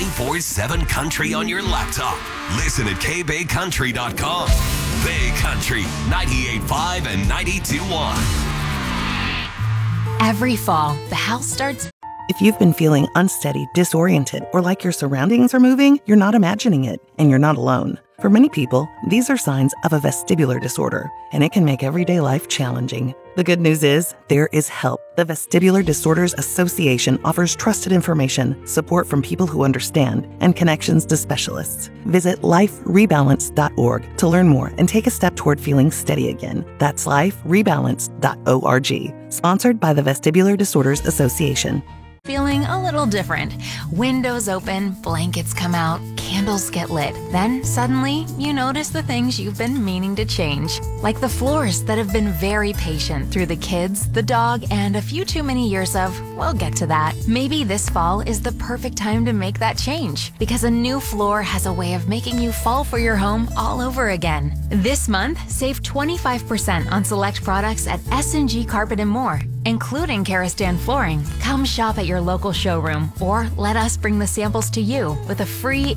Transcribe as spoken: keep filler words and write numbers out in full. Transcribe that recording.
twenty-four seven country on your laptop. Listen at k bay country dot com. Bay Country, ninety-eight point five and ninety-two point one. Every fall, the house starts. If you've been feeling unsteady, disoriented, or like your surroundings are moving, you're not imagining it, and you're not alone. For many people, these are signs of a vestibular disorder, and it can make everyday life challenging. The good news is, there is help. The Vestibular Disorders Association offers trusted information, support from people who understand, and connections to specialists. Visit life rebalance dot org to learn more and take a step toward feeling steady again. That's life rebalance dot org. Sponsored by the Vestibular Disorders Association. Feeling a little different. Windows open, blankets come out, candles get lit. Then suddenly, you notice the things you've been meaning to change. Like the floors that have been very patient through the kids, the dog, and a few too many years of, we'll get to that. Maybe this fall is the perfect time to make that change, because a new floor has a way of making you fall for your home all over again. This month, save twenty-five percent on select products at S and G Carpet and More, including Karastan flooring. Come shop at your local showroom or let us bring the samples to you with a free